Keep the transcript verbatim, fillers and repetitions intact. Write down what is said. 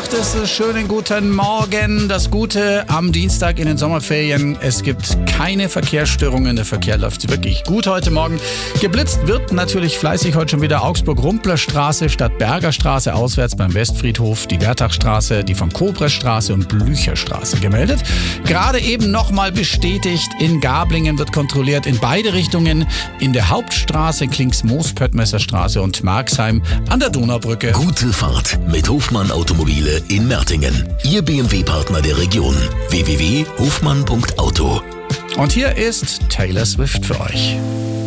sagt es, schönen guten Morgen. Das Gute am Dienstag in den Sommerferien, es gibt keine Verkehrsstörungen. Der Verkehr läuft wirklich gut heute Morgen. Geblitzt wird natürlich fleißig heute schon wieder Augsburg-Rumpler-Straße statt Bergerstraße auswärts beim Westfriedhof, die Wertachstraße, die von Kobresstraße und Blücherstraße gemeldet. Gerade eben nochmal bestätigt, in Gablingen wird kontrolliert in beide Richtungen, in der Hauptstraße, Klings-Moos-Pöttmesser-Straße und Marxheim an der Donaubrücke. Gute Fahrt mit Hofmann Automobile in Mertingen. Ihr B M W-Partner der Region. w w w punkt hofmann punkt auto. Und hier ist Taylor Swift für euch.